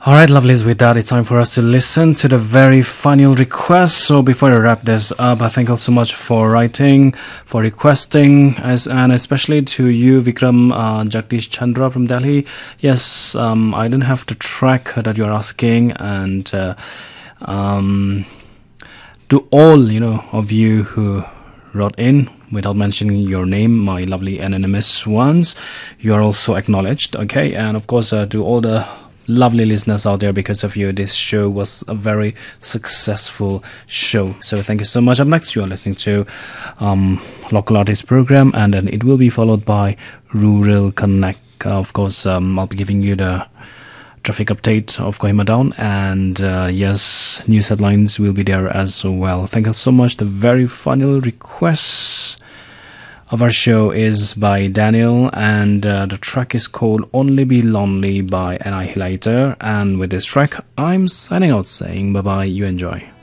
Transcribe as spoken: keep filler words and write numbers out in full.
All right, lovelies, with that, it's time for us to listen to the very final request. So before I wrap this up, I thank you so much for writing, for requesting, as and especially to you, Vikram uh, Jagdish Chandra from Delhi. Yes, um, I didn't have the track that you're asking, and uh, um, to all, you know, of you who wrote in without mentioning your name, my lovely anonymous ones, you are also acknowledged, okay? And of course, uh, to all the lovely listeners out there, because of you this show was a very successful show, so thank you so much. Up next, you are listening to um, Local Artist Program, and then it will be followed by Rural Connect. Uh, of course, um, I'll be giving you the traffic update of Kohima Down, and uh, yes, news headlines will be there as well. Thank you so much. The very final request of our show is by Daniel, and uh, the track is called Only Be Lonely by Annihilator. And with this track, I'm signing out saying bye bye. You enjoy.